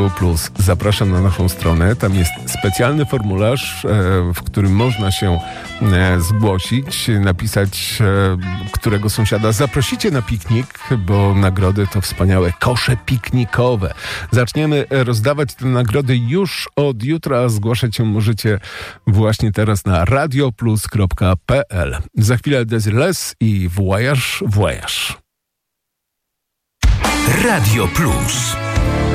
Radiu Plus. Zapraszam na naszą stronę. Tam jest specjalny formularz, w którym można się zgłosić, napisać, którego sąsiada zaprosicie na piknik, bo nagrody to wspaniałe kosze piknikowe. Zaczniemy rozdawać te nagrody już od jutra. Zgłaszać się możecie właśnie teraz na radioplus.pl. Za chwilę Desireless i Voyage, Voyage. Radio Plus.